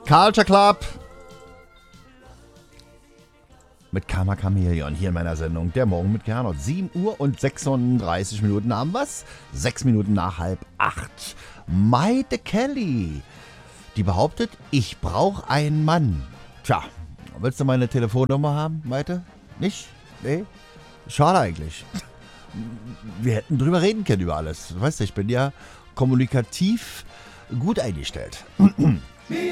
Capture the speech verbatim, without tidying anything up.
Culture Club mit Karma Chameleon hier in meiner Sendung Der Morgen mit Gernot. sieben Uhr und sechsunddreißig Minuten haben wir's. Sechs Minuten nach halb acht. Maite Kelly, die behauptet, ich brauche einen Mann. Tja, willst du meine Telefonnummer haben, Maite? Nicht? Nee? Schade eigentlich. Wir hätten drüber reden können über alles. Du weißt ja, ich bin ja kommunikativ gut eingestellt.